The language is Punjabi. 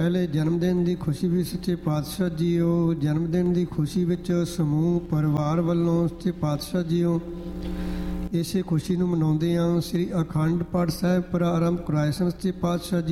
ਪਹਿਲੇ ਜਨਮ ਦਿਨ ਦੀ ਖੁਸ਼ੀ ਵੀ ਸੱਚੇ ਪਾਤਸ਼ਾਹ ਜੀਓ, ਜਨਮ ਦਿਨ ਦੀ ਖੁਸ਼ੀ ਵਿੱਚ ਸਮੂਹ ਪਰਿਵਾਰ ਵੱਲੋਂ ਸੱਚੇ ਪਾਤਸ਼ਾਹ ਜੀਓ ਇਸੇ ਖੁਸ਼ੀ ਨੂੰ ਮਨਾਉਂਦੇ ਹਾਂ। ਸ੍ਰੀ ਅਖੰਡ ਪਾਠ ਸਾਹਿਬ ਪ੍ਰਾਰੰਭ ਕਰਾਏ ਸਨ ਸੱਚੇ ਪਾਤਸ਼ਾਹ